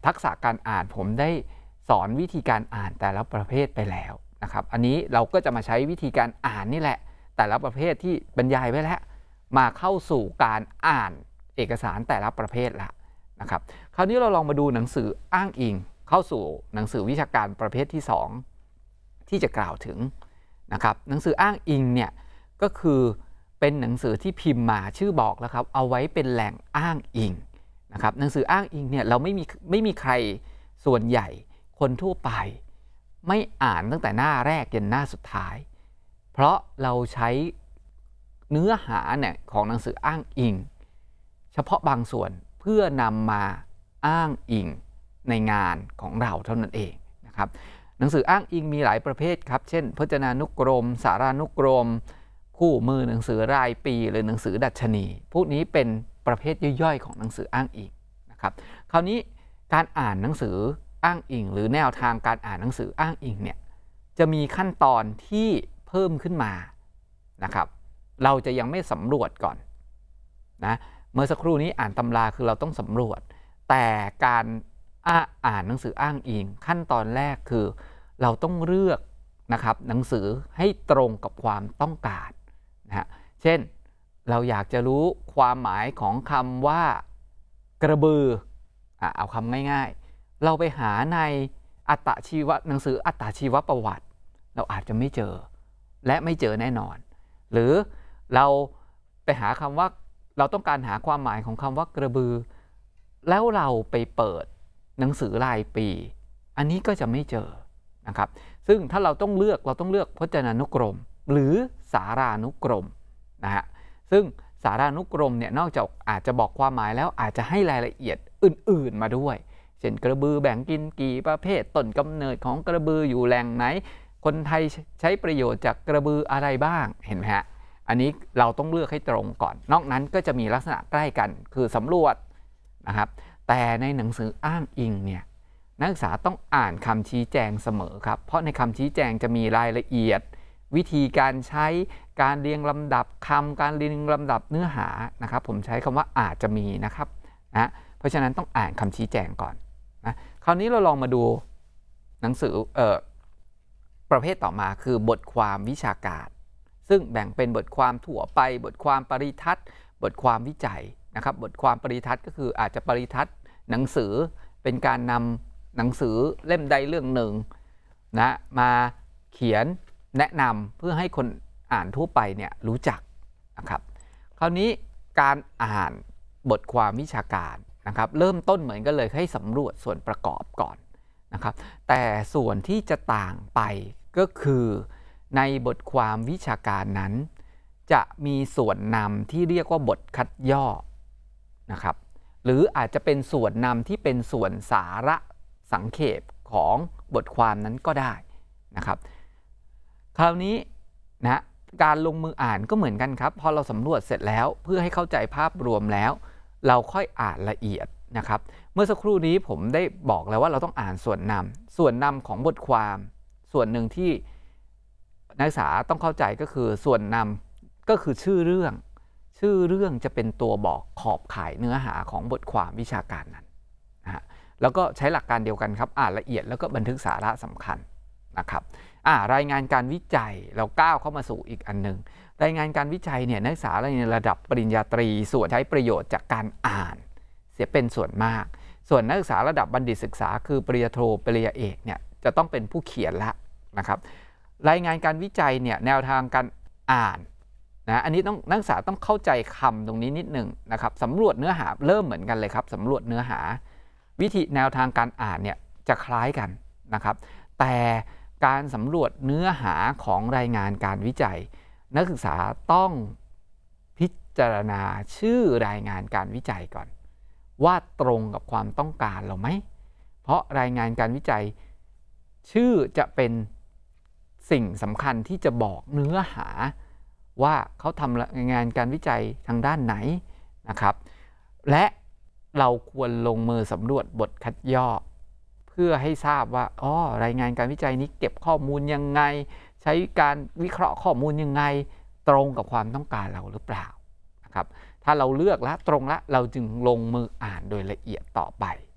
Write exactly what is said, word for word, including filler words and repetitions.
ทักษะการอ่านผมได้สอนวิธีการอ่านแต่ละประเภทไปแล้วนะครับอันนี้เราก็จะมาใช้วิธีการอ่านนี่แหละแต่ละประเภทที่บรรยายไว้แล้วมาเข้าสู่การอ่านเอกสารแต่ละประเภทละนะครับคราวนี้เราลองมาดูหนังสืออ้างอิงเข้าสู่หนังสือวิชาการประเภทที่สองที่จะกล่าวถึงนะครับหนังสืออ้างอิงเนี่ยก็คือเป็นหนังสือที่พิมพ์มาชื่อบอกแล้วครับเอาไว้เป็นแหล่งอ้างอิงนะครับหนังสืออ้างอิงเนี่ยเราไม่มีไม่มีใครส่วนใหญ่คนทั่วไปไม่อ่านตั้งแต่หน้าแรกจนหน้าสุดท้ายเพราะเราใช้เนื้อหาเนี่ยของหนังสืออ้างอิงเฉพาะบางส่วนเพื่อนำมาอ้างอิงในงานของเราเท่านั้นเองนะครับหนังสืออ้างอิงมีหลายประเภทครับเช่นพจนานุกรมสารานุกรมคู่มือหนังสือรายปีหรือหนังสือดัชนีพวกนี้เป็นประเภทย่อยๆของหนังสืออ้างอิงนะครับคราวนี้การอ่านหนังสืออ้างอิงหรือแนวทางการอ่านหนังสืออ้างอิงเนี่ยจะมีขั้นตอนที่เพิ่มขึ้นมานะครับเราจะยังไม่สำรวจก่อนนะเมื่อสักครู่นี้อ่านตำราคือเราต้องสำรวจแต่การอ่านหนังสืออ้างอิงขั้นตอนแรกคือเราต้องเลือกนะครับหนังสือให้ตรงกับความต้องการนะฮะเช่นเราอยากจะรู้ความหมายของคำว่ากระบืออ่ะเอาคำง่ายๆเราไปหาในอัตชีวะหนังสืออัตชีวประวัติเราอาจจะไม่เจอและไม่เจอแน่นอนหรือเราไปหาคำว่าเราต้องการหาความหมายของคำว่ากระบือแล้วเราไปเปิดหนังสือรายปีอันนี้ก็จะไม่เจอนะครับซึ่งถ้าเราต้องเลือกเราต้องเลือกพจนานุกรมหรือสารานุกรมนะฮะซึ่งสารานุกรมเนี่ยนอกจากอาจจะบอกความหมายแล้วอาจจะให้รายละเอียดอื่นๆมาด้วยเช่นกระบือแบ่งกินกี่ประเภทต้นกำเนิดของกระบืออยู่แหล่งไหนคนไทยใช้ประโยชน์จากกระบืออะไรบ้างเห็นไหมฮะอันนี้เราต้องเลือกให้ตรงก่อนนอกนั้นก็จะมีลักษณะใกล้กันคือสำรวจนะครับแต่ในหนังสืออ้างอิงเนี่ยนักศึกษาต้องอ่านคำชี้แจงเสมอครับเพราะในคำชี้แจงจะมีรายละเอียดวิธีการใช้การเรียงลำดับคำการเรียงลำดับเนื้อหานะครับผมใช้คำว่าอาจจะมีนะครับนะเพราะฉะนั้นต้องอ่านคำชี้แจงก่อนนะคราวนี้เราลองมาดูหนังสือเอ่อประเภทต่อมาคือบทความวิชาการซึ่งแบ่งเป็นบทความทั่วไปบทความปริทัศน์บทความวิจัยนะครับบทความปริทัศน์ก็คืออาจจะปริทัศน์หนังสือเป็นการนำหนังสือเล่มใดเรื่องหนึ่งนะมาเขียนแนะนำเพื่อให้คนอ่านทั่วไปเนี่ยรู้จักนะครับคราวนี้การอ่านบทความวิชาการนะครับเริ่มต้นเหมือนกันเลยให้สำรวจส่วนประกอบก่อนนะครับแต่ส่วนที่จะต่างไปก็คือในบทความวิชาการนั้นจะมีส่วนนำที่เรียกว่าบทคัดย่อนะครับหรืออาจจะเป็นส่วนนำที่เป็นส่วนสาระสังเขปของบทความนั้นก็ได้นะครับคราวนี้นะการลงมืออ่านก็เหมือนกันครับพอเราสำรวจเสร็จแล้วเพื่อให้เข้าใจภาพรวมแล้วเราค่อยอ่านละเอียดนะครับเมื่อสักครู่นี้ผมได้บอกแล้วว่าเราต้องอ่านส่วนนำส่วนนำของบทความส่วนหนึ่งที่นักศึกษาต้องเข้าใจก็คือส่วนนำก็คือชื่อเรื่องชื่อเรื่องจะเป็นตัวบอกขอบข่ายเนื้อหาของบทความวิชาการนั้นนะฮะแล้วก็ใช้หลักการเดียวกันครับอ่านละเอียดแล้วก็บันทึกสาระสำคัญนะครับอ่ารายงานการวิจัยเราก้าวเข้ามาสู่อีกอันหนึ่งรายงานการวิจัยเนี่ยนักศึกษาในระดับปริญญาตรีส่วนใช้ประโยชน์จากการอ่านเสียเป็นส่วนมากส่วนนักศึกษาระดับบัณฑิตศึกษาคือปริญญาโทปริญญาเอกเนี่ยจะต้องเป็นผู้เขียนละนะครับรายงานการวิจัยเนี่ยแนวทางการอ่านนะอันนี้ต้องนักศึกษาต้องเข้าใจคำตรงนี้นิดหนึ่งนะครับสำรวจเนื้อหาเริ่มเหมือนกันเลยครับสำรวจเนื้อหาวิธีแนวทางการอ่านเนี่ยจะคล้ายกันนะครับแต่การสำรวจเนื้อหาของรายงานการวิจัยนักศึกษาต้องพิจารณาชื่อรายงานการวิจัยก่อนว่าตรงกับความต้องการเราไหมเพราะรายงานการวิจัยชื่อจะเป็นสิ่งสำคัญที่จะบอกเนื้อหาว่าเขาทำรายงานการวิจัยทางด้านไหนนะครับและเราควรลงมือสำรวจบทคัดย่อเพื่อให้ทราบว่าอ๋อรายงานการวิจัยนี้เก็บข้อมูลยังไงใช้การวิเคราะห์ข้อมูลยังไงตรงกับความต้องการเราหรือเปล่านะครับถ้าเราเลือกแล้วตรงแล้วเราจึงลงมืออ่านโดยละเอียดต่อไป